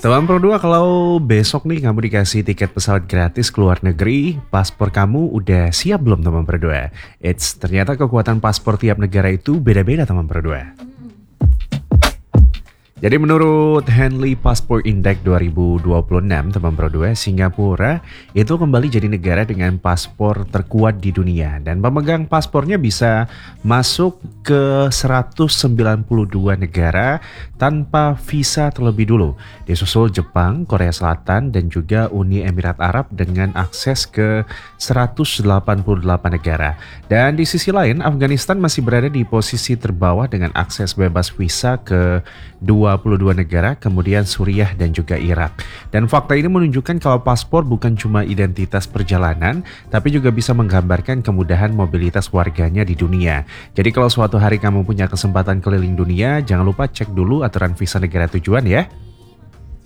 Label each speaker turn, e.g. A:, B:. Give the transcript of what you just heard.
A: Teman Pro 2, kalau besok nih kamu dikasih tiket pesawat gratis ke luar negeri, paspor kamu udah siap belum teman Pro 2? Ternyata kekuatan paspor tiap negara itu beda-beda teman Pro 2. Jadi menurut Henley Passport Index 2026, teman Pro 2, Singapura itu kembali jadi negara dengan paspor terkuat di dunia. Dan pemegang paspornya bisa masuk ke 192 negara tanpa visa terlebih dulu. Disusul Jepang, Korea Selatan, dan juga Uni Emirat Arab dengan akses ke 188 negara. Dan di sisi lain, Afghanistan masih berada di posisi terbawah dengan akses bebas visa ke 22 negara, kemudian Suriah dan juga Irak. Dan fakta ini menunjukkan kalau paspor bukan cuma identitas perjalanan, tapi juga bisa menggambarkan kemudahan mobilitas warganya di dunia. Jadi kalau suatu hari kamu punya kesempatan keliling dunia, jangan lupa cek dulu aturan visa negara tujuan ya.